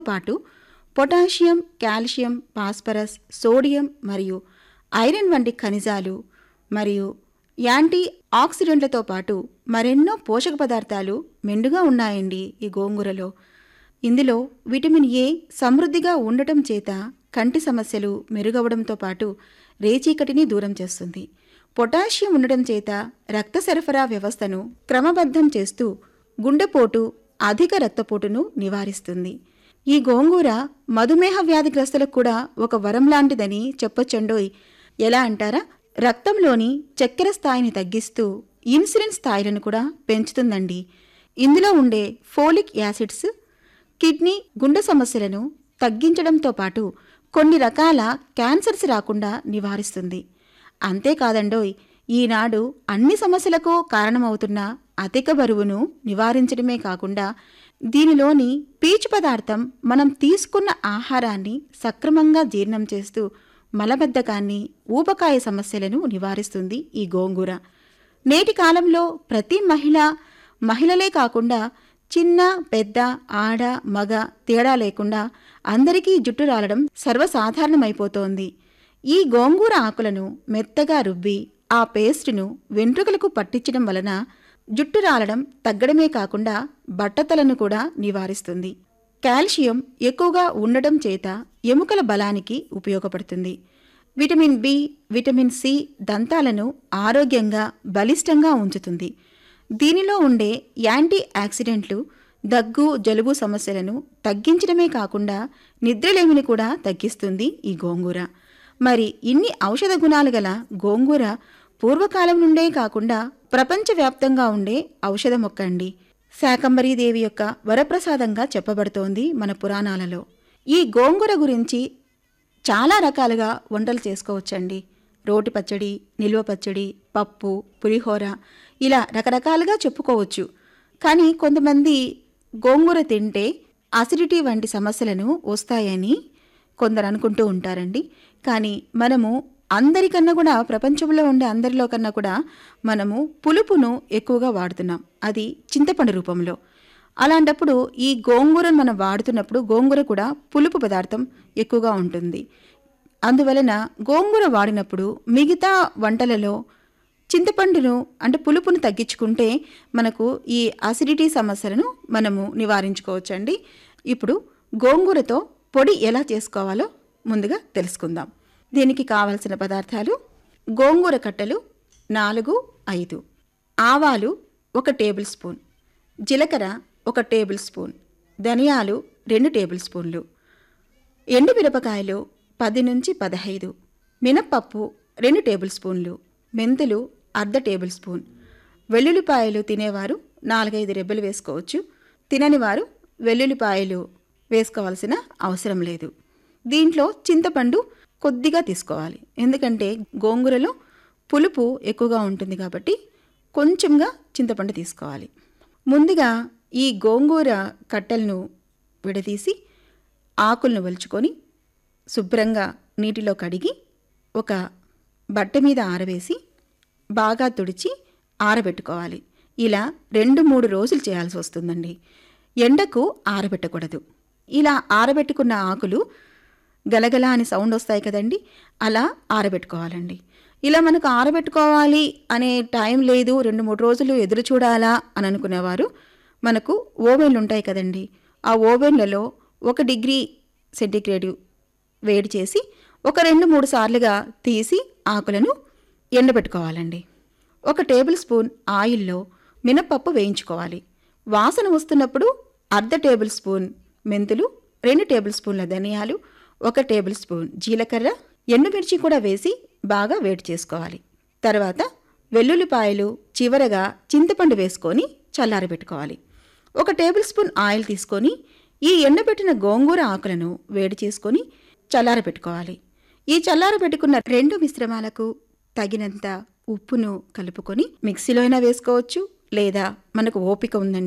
పాటు potassium, calcium, phosphorus, sodium మరియు iron వంటి ఖనిజాలు మరియు యాంటీ ఆక్సిడెంట్లతో పాటు మరెన్నో పోషక పదార్థాలు మెండుగా ఉన్నాయండి ఈ గోంగూరలో. ఇందులో విటమిన్ ఏ సమృద్ధిగా ఉండటం చేత కంటి సమస్యలు మెరుగవడంతో పాటు రేచీకటిని దూరం చేస్తుంది. పొటాషియం ఉండటం చేత రక్త సరఫరా వ్యవస్థను క్రమబద్ధం చేస్తూ గుండెపోటు, అధిక రక్తపోటును నివారిస్తుంది. ఈ గోంగూర మధుమేహ వ్యాధిగ్రస్తులకు కూడా ఒక వరం లాంటిదని చెప్పొచ్చండోయ్. ఎలా అంటారా? రక్తంలోని చక్కెర స్థాయిని తగ్గిస్తూ ఇన్సులిన్ స్థాయిలను కూడా పెంచుతుందండి. ఇందులో ఉండే ఫోలిక్ యాసిడ్స్ కిడ్నీ, గుండె సమస్యలను తగ్గించడంతో పాటు కొన్ని రకాల క్యాన్సర్స్ రాకుండా నివారిస్తుంది. అంతేకాదండోయ్, ఈనాడు అన్ని సమస్యలకు కారణమవుతున్న అధిక బరువును నివారించడమే కాకుండా దీనిలోని పీచు పదార్థం మనం తీసుకున్న ఆహారాన్ని సక్రమంగా జీర్ణం చేస్తూ మలబద్ధకాన్ని, ఊబకాయ సమస్యలను నివారిస్తుంది ఈ గోంగూర. నేటి కాలంలో ప్రతి మహిళలే కాకుండా చిన్న, పెద్ద, ఆడ, మగ తేడా లేకుండా అందరికీ జుట్టు రాలడం సర్వసాధారణమైపోతోంది. ఈ గోంగూర ఆకులను మెత్తగా రుబ్బి ఆ పేస్టును వెంట్రుకలకు పట్టించడం వలన జుట్టు రాలడం తగ్గడమే కాకుండా బట్టతలను కూడా నివారిస్తుంది. కాల్షియం ఎక్కువగా ఉండటం చేత ఎముకల బలానికి ఉపయోగపడుతుంది. విటమిన్ బి, విటమిన్ సి దంతాలను ఆరోగ్యంగా, బలిష్టంగా ఉంచుతుంది. దీనిలో ఉండే యాంటీ ఆక్సిడెంట్లు దగ్గు, జలుబు సమస్యలను తగ్గించడమే కాకుండా నిద్రలేమిని కూడా తగ్గిస్తుంది ఈ గోంగూర. మరి ఇన్ని ఔషధ గుణాలు గల గోంగూర పూర్వకాలం నుండే కాకుండా ప్రపంచవ్యాప్తంగా ఉండే ఔషధ మొక్క అండి. శాకంబరీదేవి యొక్క వరప్రసాదంగా చెప్పబడుతోంది మన పురాణాలలో. ఈ గోంగూర గురించి చాలా రకాలుగా వంటలు చేసుకోవచ్చండి. రోటి పచ్చడి, నిల్వ పచ్చడి, పప్పు, పులిహోర ఇలా రకరకాలుగా చెప్పుకోవచ్చు. కానీ కొంతమంది గోంగూర తింటే అసిడిటీ వంటి సమస్యలను వస్తాయని కొందరు అనుకుంటూ ఉంటారండి. కానీ మనము అందరికన్నా కూడా, ప్రపంచంలో ఉండే అందరిలో కన్నా కూడా మనము పులుపును ఎక్కువగా వాడుతున్నాం, అది చింతపండు రూపంలో. అలాంటప్పుడు ఈ గోంగూరను మనం వాడుతున్నప్పుడు గోంగూర కూడా పులుపు పదార్థం ఎక్కువగా ఉంటుంది. అందువలన గోంగూర వాడినప్పుడు మిగతా వంటలలో చింతపండును అంటే పులుపును తగ్గించుకుంటే మనకు ఈ అసిడిటీ సమస్యలను మనము నివారించుకోవచ్చండి. ఇప్పుడు గోంగూరతో పొడి ఎలా చేసుకోవాలో ముందుగా తెలుసుకుందాం. దీనికి కావలసిన పదార్థాలు: గోంగూర కట్టలు 4-5, ఆవాలు 1 టేబుల్ స్పూన్, జీలకర్ర 1 టేబుల్ స్పూన్, ధనియాలు 2 టేబుల్ స్పూన్లు, ఎండుమిరపకాయలు 10-15, మినప్పప్పు 2 టేబుల్ స్పూన్లు, మెంతులు 1/2 టేబుల్ స్పూన్, వెల్లుల్లిపాయలు తినేవారు 4-5 రెబ్బలు వేసుకోవచ్చు. తినని వారు వెల్లుల్లిపాయలు వేసుకోవాల్సిన అవసరం లేదు. దీంట్లో చింతపండు కొద్దిగా తీసుకోవాలి, ఎందుకంటే గోంగూరలో పులుపు ఎక్కువగా ఉంటుంది కాబట్టి కొంచెంగా చింతపండు తీసుకోవాలి. ముందుగా ఈ గోంగూర కట్టెలను విడదీసి ఆకులను ఒలుచుకొని శుభ్రంగా నీటిలో కడిగి ఒక బట్ట మీద ఆరవేసి బాగా తుడిచి ఆరబెట్టుకోవాలి. ఇలా 2-3 రోజులు చేయాల్సి వస్తుందండి. ఎండకు ఆరబెట్టకూడదు. ఇలా ఆరబెట్టుకున్న ఆకులు గలగల అని సౌండ్ వస్తాయి కదండి, అలా ఆరబెట్టుకోవాలండి. ఇలా మనకు ఆరబెట్టుకోవాలి అనే టైం లేదు, 2-3 రోజులు ఎదురు చూడాలా అని అనుకునేవారు మనకు ఓవెన్లు ఉంటాయి కదండి, ఆ ఓవెన్లలో 1 డిగ్రీ సెంటీగ్రేడ్ వేడి చేసి ఒక 2-3 సార్లుగా తీసి ఆకులను ఎండబెట్టుకోవాలండి. 1 టేబుల్ స్పూన్ ఆయిల్లో మినప్పప్పు వేయించుకోవాలి. వాసన వస్తున్నప్పుడు 1/2 టేబుల్ స్పూన్ మెంతులు, 2 టేబుల్ స్పూన్ల ధనియాలు, 1 టేబుల్ స్పూన్ జీలకర్ర, ఎండుమిర్చి కూడా వేసి బాగా వేడి చేసుకోవాలి. తర్వాత వెల్లుల్లిపాయలు, చివరగా చింతపండు వేసుకొని చల్లారబెట్టుకోవాలి. 1 టేబుల్ స్పూన్ ఆయిల్ తీసుకొని ఈ ఎండబెట్టిన గోంగూర ఆకులను వేడి చేసుకొని చల్లారబెట్టుకోవాలి. ఈ చల్లారబెట్టుకున్న 2 మిశ్రమాలకు తగినంత ఉప్పును కలుపుకొని మిక్సీలో అయినా వేసుకోవచ్చు, లేదా మనకు ఓపిక ఉందండి